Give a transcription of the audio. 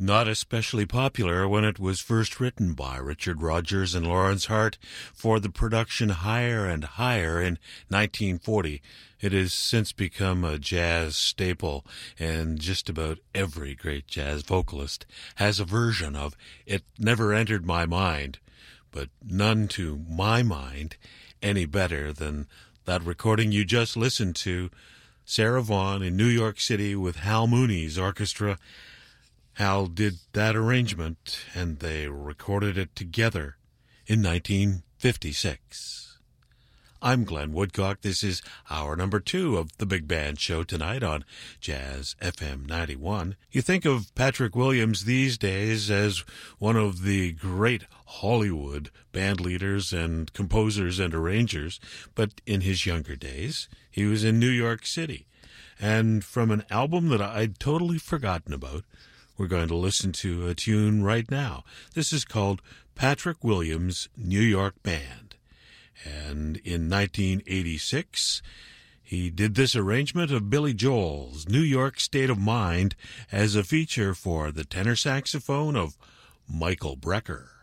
Not especially popular when it was first written by Richard Rodgers and Lawrence Hart for the production Higher and Higher in 1940. It has since become a jazz staple, and just about every great jazz vocalist has a version of It Never Entered My Mind, but none to my mind any better than that recording you just listened to, Sarah Vaughan in New York City with Hal Mooney's orchestra. Hal did that arrangement, and they recorded it together in 1956. I'm Glenn Woodcock. This is hour number 2 of the Big Band Show tonight on Jazz FM 91. You think of Patrick Williams these days as one of the great Hollywood band leaders and composers and arrangers, but in his younger days, he was in New York City. And from an album that I'd totally forgotten about, we're going to listen to a tune right now. This is called Patrick Williams' New York Band. And in 1986, he did this arrangement of Billy Joel's New York State of Mind as a feature for the tenor saxophone of Michael Brecker.